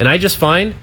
and I just find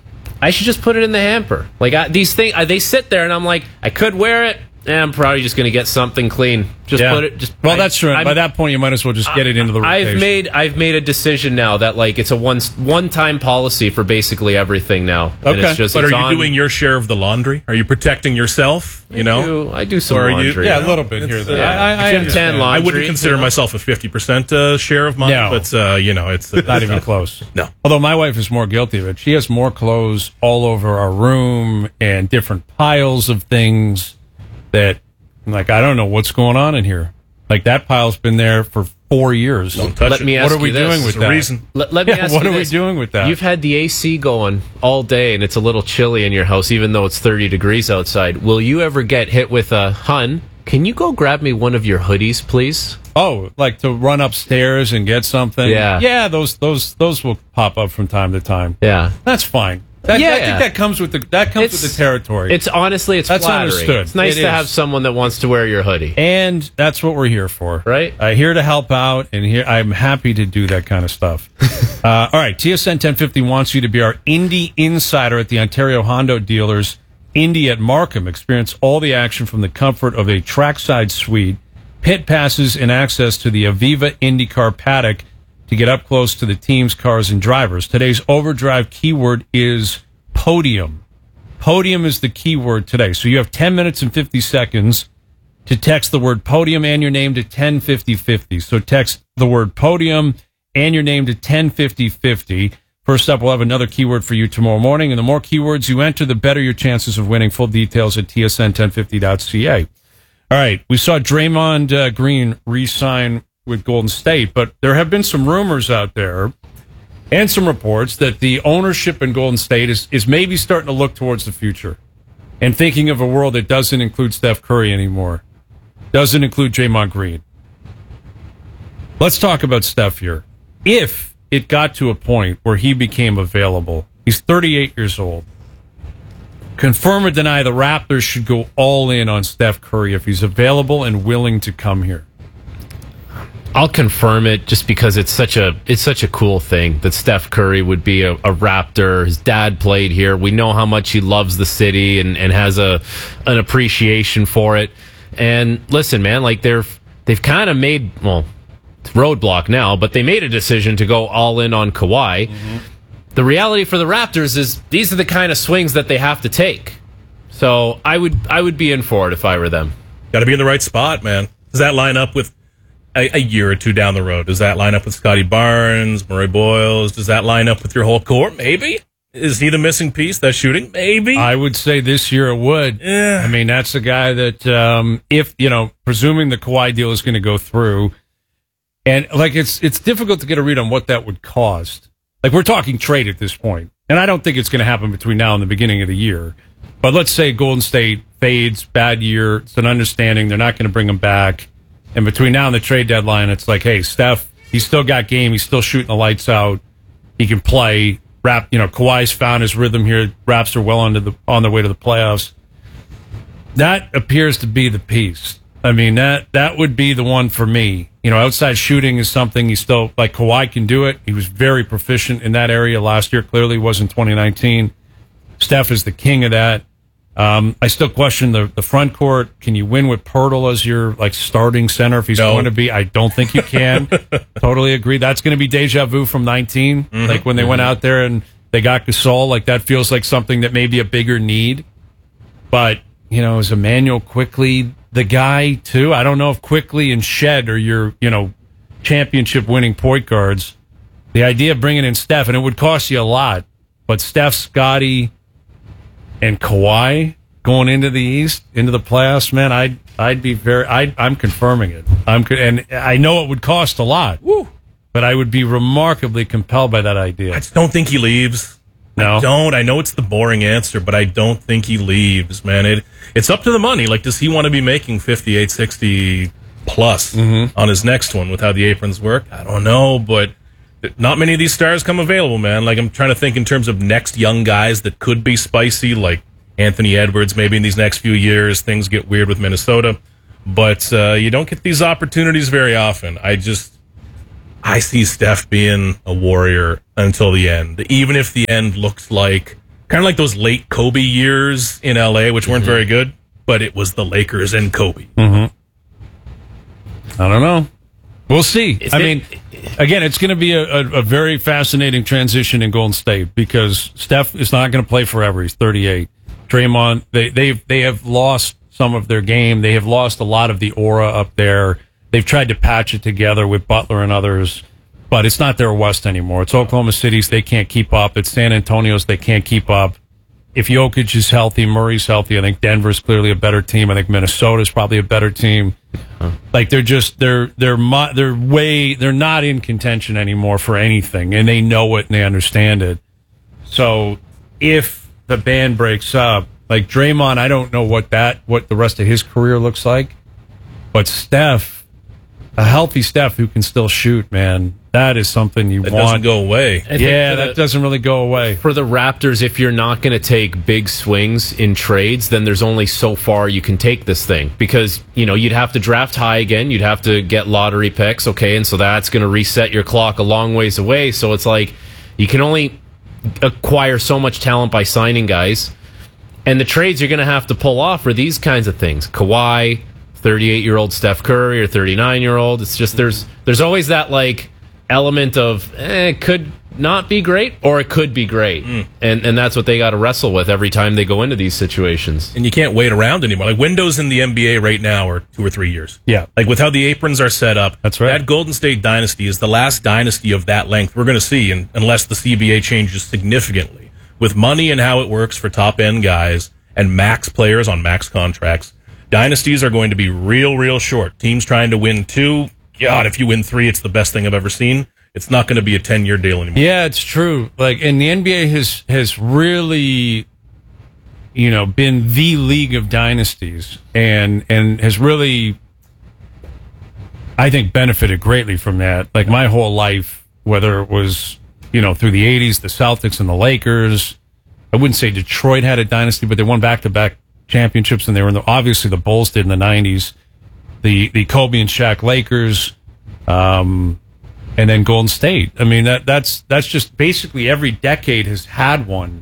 I should just put it in the hamper. Like these things, they sit there, and I'm like, I could wear it. I'm probably just going to get something clean. Just put it. That's true. By that point, you might as well just get it into the rotation. I've made a decision now that like it's a one-time policy for basically everything now. Okay. But are you doing your share of the laundry? Are you protecting yourself? I do some laundry. A little bit here. I laundry. I wouldn't consider myself a 50% share of mine, but it's not even close. No. Although my wife is more guilty of it. She has more clothes all over our room and different piles of things. That, like, I don't know what's going on in here. Like, that pile's been there for 4 years. Don't touch it. What are we doing with that? Reason. Let me ask you what are we doing with that? You've had the AC going all day, and it's a little chilly in your house, even though it's 30 degrees outside. Will you ever get hit with a, hun, can you go grab me one of your hoodies, please? Oh, like to run upstairs and get something? Yeah. Yeah, those will pop up from time to time. Yeah. That's fine. I think that comes with the territory. It's honestly, it's that's flattering. Understood. It's nice to have someone that wants to wear your hoodie, and that's what we're here for, right? Here to help out, and here I'm happy to do that kind of stuff. All right, TSN 1050 wants you to be our Indy insider at the Ontario Hondo dealers. Indy at Markham. Experience all the action from the comfort of a trackside suite, pit passes, and access to the Aviva IndyCar paddock to get up close to the team's cars and drivers. Today's overdrive keyword is podium. Podium is the keyword today. So you have 10 minutes and 50 seconds to text the word podium and your name to 105050. So text the word podium and your name to 105050. First up, we'll have another keyword for you tomorrow morning. And the more keywords you enter, the better your chances of winning. Full details at tsn1050.ca. All right. We saw Draymond Green re-sign with Golden State, but there have been some rumors out there and some reports that the ownership in Golden State is maybe starting to look towards the future and thinking of a world that doesn't include Steph Curry anymore, doesn't include Draymond Green. Let's talk about Steph here. If it got to a point where he became available, he's 38 years old. Confirm or deny the Raptors should go all in on Steph Curry if he's available and willing to come here. I'll confirm it just because it's such a cool thing that Steph Curry would be a Raptor. His dad played here. We know how much he loves the city and has an appreciation for it. And listen, man, like they've kind of made, well, it's roadblock now, but they made a decision to go all in on Kawhi. Mm-hmm. The reality for the Raptors is these are the kind of swings that they have to take. So I would be in for it if I were them. Got to be in the right spot, man. Does that line up with a year or two down the road? Does that line up with Scotty Barnes, Murray Boyles? Does that line up with your whole core? Maybe. Is he the missing piece? That shooting? Maybe. I would say this year it would. Yeah. I mean, that's a guy that, if, presuming the Kawhi deal is going to go through, and like it's difficult to get a read on what that would cost. Like we're talking trade at this point, and I don't think it's going to happen between now and the beginning of the year. But let's say Golden State fades, bad year, it's an understanding, they're not going to bring him back. And between now and the trade deadline, it's like, hey, Steph, he's still got game. He's still shooting the lights out. He can play. Kawhi's found his rhythm here. Raps are well on their way to the playoffs. That appears to be the piece. I mean, that would be the one for me. Outside shooting is something he still, like Kawhi can do it. He was very proficient in that area last year. Clearly was in 2019. Steph is the king of that. I still question the front court. Can you win with Poeltl as your starting center if he's going to be? I don't think you can. Totally agree. That's going to be deja vu from 19. Mm-hmm. Like when they went out there and they got Gasol. Like that feels like something that may be a bigger need. But is Emmanuel Quickley the guy too? I don't know if Quickley and Shed are your championship winning point guards. The idea of bringing in Steph, and it would cost you a lot, but Steph, Scotty, and Kawhi going into the East, into the playoffs, man, I'm confirming it. And I know it would cost a lot. Woo. But I would be remarkably compelled by that idea. I just don't think he leaves. No. I know it's the boring answer, but I don't think he leaves, man. It's up to the money. Like, does he want to be making 58, 60 plus on his next one with how the aprons work? I don't know, but not many of these stars come available, man. Like, I'm trying to think in terms of next young guys that could be spicy, like Anthony Edwards, maybe in these next few years. Things get weird with Minnesota. But you don't get these opportunities very often. I see Steph being a Warrior until the end, even if the end looks like kind of like those late Kobe years in LA, which weren't very good, but it was the Lakers and Kobe. I don't know. We'll see. I mean, again, it's going to be a very fascinating transition in Golden State because Steph is not going to play forever. He's 38. Draymond, they have lost some of their game. They have lost a lot of the aura up there. They've tried to patch it together with Butler and others, but it's not their West anymore. It's Oklahoma City's. They can't keep up. It's San Antonio's. They can't keep up. If Jokic is healthy, Murray's healthy, I think Denver's clearly a better team. I think Minnesota's probably a better team. Like they're not in contention anymore for anything, and they know it and they understand it. So if the band breaks up, like Draymond, I don't know what the rest of his career looks like, but Steph, a healthy Steph who can still shoot, man, that is something you want. It doesn't go away. That doesn't really go away. For the Raptors, if you're not going to take big swings in trades, then there's only so far you can take this thing. Because, you'd have to draft high again. You'd have to get lottery picks, okay? And so that's going to reset your clock a long ways away. So it's like you can only acquire so much talent by signing guys. And the trades you're going to have to pull off are these kinds of things. Kawhi, 38-year-old Steph Curry, or 39-year-old. It's just there's always that, like, element of it could not be great or it could be great, and that's what they got to wrestle with every time they go into these situations. And you can't wait around anymore. Like windows in the NBA right now are 2 or 3 years. Yeah, like with how the aprons are set up. That's right. That Golden State dynasty is the last dynasty of that length we're going to see, unless the CBA changes significantly with money and how it works for top end guys and max players on max contracts. Dynasties are going to be real short. Teams trying to win 2. God, if you win 3, it's the best thing I've ever seen. It's not going to be a 10-year deal anymore. Yeah, it's true. Like, and the NBA has really, been the league of dynasties and has really, I think, benefited greatly from that. Like my whole life, whether it was, through the 80s, the Celtics and the Lakers. I wouldn't say Detroit had a dynasty, but they won back-to-back championships, and they were obviously the Bulls did in the 90s. The Kobe and Shaq Lakers, and then Golden State. I mean, that's just basically every decade has had one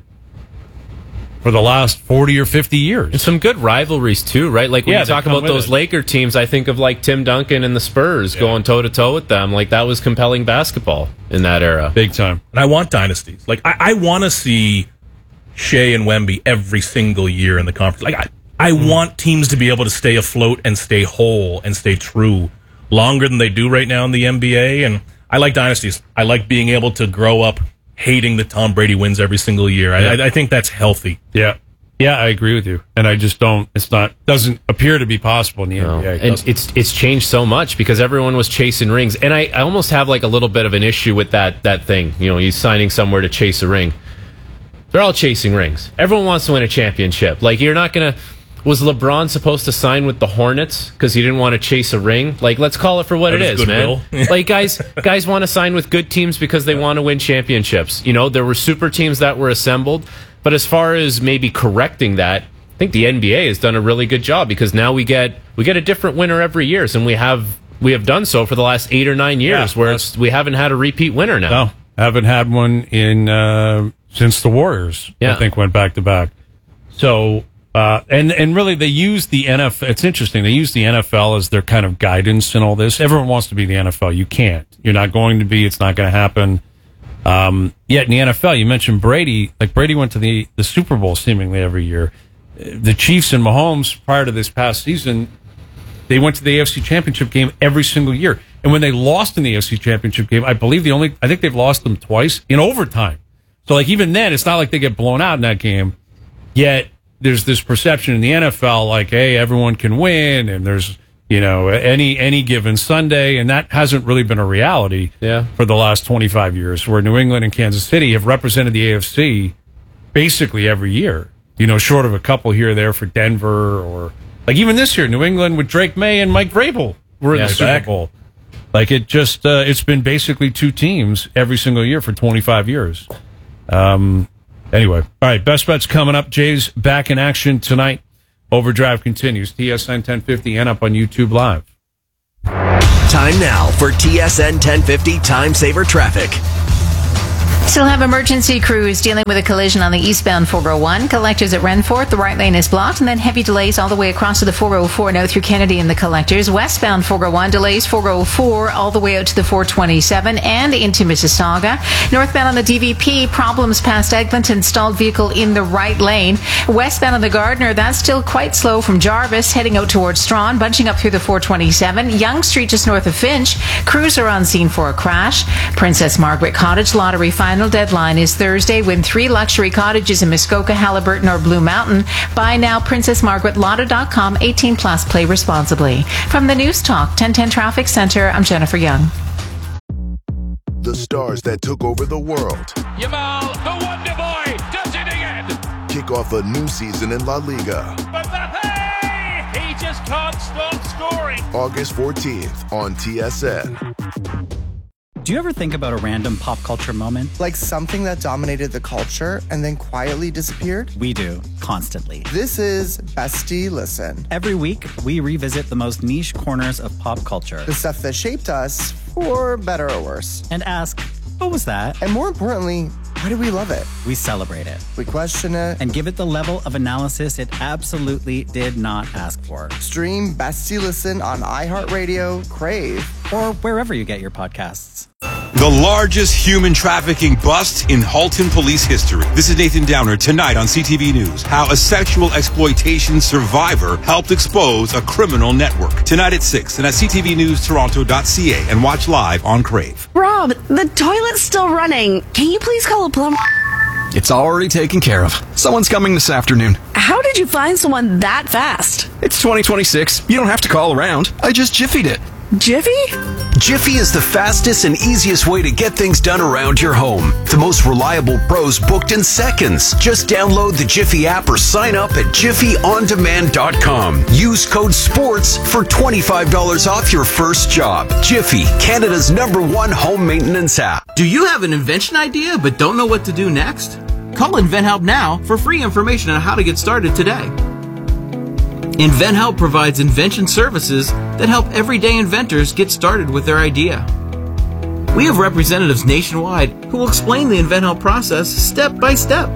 for the last 40 or 50 years. And some good rivalries, too, right? Like, when you talk about those Laker teams, I think of, like, Tim Duncan and the Spurs going toe-to-toe with them. Like, that was compelling basketball in that era. Big time. And I want dynasties. Like, I want to see Shea and Wemby every single year in the conference. Like, I want teams to be able to stay afloat and stay whole and stay true longer than they do right now in the NBA. And I like dynasties. I like being able to grow up hating that Tom Brady wins every single year. I think that's healthy. Yeah. Yeah, I agree with you. And I just doesn't appear to be possible in the NBA. And it's changed so much because everyone was chasing rings. And I almost have like a little bit of an issue with that thing. He's signing somewhere to chase a ring. They're all chasing rings. Everyone wants to win a championship. Like, you're not going to... Was LeBron supposed to sign with the Hornets because he didn't want to chase a ring? Like, let's call it for what it is, man. Like, guys want to sign with good teams because they want to win championships. There were super teams that were assembled. But as far as maybe correcting that, I think the NBA has done a really good job because now we get a different winner every year, and we have done so for the last 8 or 9 years, where we haven't had a repeat winner now. No, haven't had one in since the Warriors. I think went back to back. So. And really, they use the NFL. It's interesting. They use the NFL as their kind of guidance in all this. Everyone wants to be the NFL. You can't. You're not going to be. It's not going to happen. Yet in the NFL, you mentioned Brady. Like, Brady went to the Super Bowl seemingly every year. The Chiefs and Mahomes, prior to this past season, they went to the AFC Championship game every single year. And when they lost in the AFC Championship game, I think they've lost them twice in overtime. So, like, even then, it's not like they get blown out in that game. Yet there's this perception in the NFL, like, hey, everyone can win, and there's, any given Sunday, and that hasn't really been a reality for the last 25 years, where New England and Kansas City have represented the AFC basically every year, short of a couple here or there for Denver, or, like, even this year, New England with Drake May and Mike Vrabel were in the Super Bowl. Like, it's been basically 2 teams every single year for 25 years. Anyway, all right, best bets coming up. Jay's back in action tonight. Overdrive continues. TSN 1050 and up on YouTube Live. Time now for TSN 1050 Time Saver Traffic. Still have emergency crews dealing with a collision on the eastbound 401. Collectors at Renfort, the right lane is blocked, and then heavy delays all the way across to the 404 now through Kennedy and the collectors. Westbound 401 delays 404 all the way out to the 427 and into Mississauga. Northbound on the DVP, problems past Eglinton, stalled vehicle in the right lane. Westbound on the Gardiner, that's still quite slow from Jarvis, heading out towards Strawn, bunching up through the 427. Yonge Street just north of Finch, crews are on scene for a crash. Princess Margaret Cottage lottery final deadline is Thursday. Win 3 luxury cottages in Muskoka, Haliburton, or Blue Mountain. Buy now, PrincessMargaretLotto.com. 18 plus. Play responsibly. From the News Talk 1010 Traffic Center, I'm Jennifer Young. The stars that took over the world. Yamal, the Wonder Boy, does it again. Kick off a new season in La Liga. Mbappe, he just can't stop scoring. August 14th on TSN. Do you ever think about a random pop culture moment? Like something that dominated the culture and then quietly disappeared? We do, constantly. This is Bestie Listen. Every week, we revisit the most niche corners of pop culture. The stuff that shaped us, for better or worse. And ask, what was that? And more importantly, why do we love it? We celebrate it. We question it. And give it the level of analysis it absolutely did not ask for. Stream Bestie Listen on iHeartRadio, Crave, or wherever you get your podcasts. The largest human trafficking bust in Halton police history. This is Nathan Downer tonight on CTV News. How a sexual exploitation survivor helped expose a criminal network. Tonight at 6 and at ctvnewstoronto.ca and watch live on Crave. Rob, the toilet's still running. Can you please call a plumber? It's already taken care of. Someone's coming this afternoon. How did you find someone that fast? It's 2026. You don't have to call around. I just Jiffied it. Jiffy? Jiffy is the fastest and easiest way to get things done around your home. The most reliable pros booked in seconds. Just download the Jiffy app or sign up at jiffyondemand.com. Use code SPORTS for $25 off your first job. Jiffy, Canada's #1 home maintenance app. Do you have an invention idea but don't know what to do next? Call InventHelp now for free information on how to get started today. InventHelp provides invention services that help everyday inventors get started with their idea. We have representatives nationwide who will explain the InventHelp process step by step.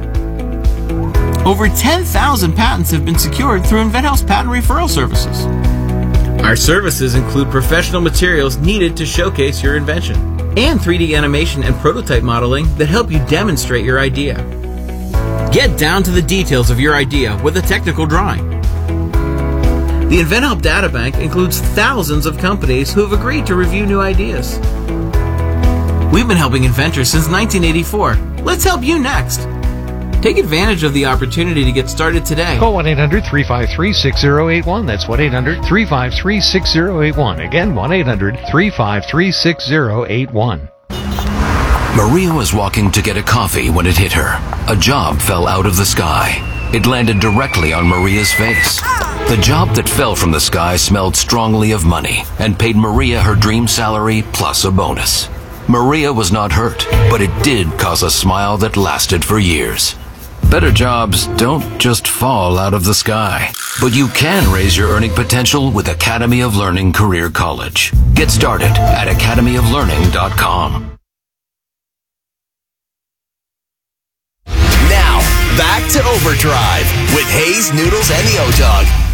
Over 10,000 patents have been secured through InventHelp's patent referral services. Our services include professional materials needed to showcase your invention and 3D animation and prototype modeling that help you demonstrate your idea. Get down to the details of your idea with a technical drawing. The InventHelp Databank includes thousands of companies who have agreed to review new ideas. We've been helping inventors since 1984. Let's help you next. Take advantage of the opportunity to get started today. Call 1-800-353-6081. That's 1-800-353-6081. Again, 1-800-353-6081. Maria was walking to get a coffee when it hit her. A job fell out of the sky. It landed directly on Maria's face. The job that fell from the sky smelled strongly of money and paid Maria her dream salary plus a bonus. Maria was not hurt, but it did cause a smile that lasted for years. Better jobs don't just fall out of the sky, but you can raise your earning potential with Academy of Learning Career College. Get started at academyoflearning.com. Back to Overdrive with Hayes, Noodles, and the O-Dog